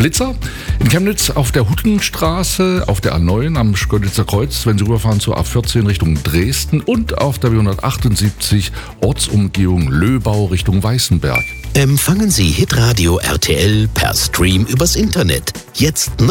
Blitzer in Chemnitz auf der Huttenstraße, auf der A9 am Schkeuditzer Kreuz, wenn Sie rüberfahren zur A14 Richtung Dresden und auf der B178 Ortsumgehung Löbau Richtung Weißenberg. Empfangen Sie Hitradio RTL per Stream übers Internet. Jetzt